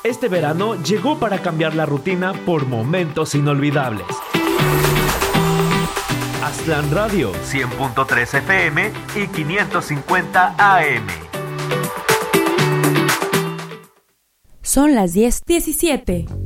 Este verano llegó para cambiar la rutina por momentos inolvidables. Aztlán Radio, 100.3 FM y 550 AM. Son las 10:17.